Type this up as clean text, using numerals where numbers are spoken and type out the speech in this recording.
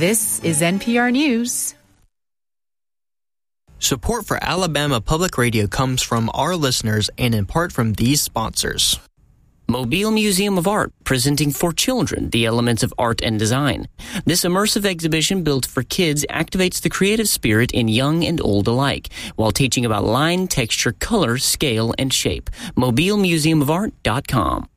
This is NPR News. Support for Alabama Public Radio comes from our listeners and in part from these sponsors. Mobile Museum of Art, presenting for children the elements of art and design. This immersive exhibition built for kids activates the creative spirit in young and old alike, while teaching about line, texture, color, scale, and shape. MobileMuseumofArt.com.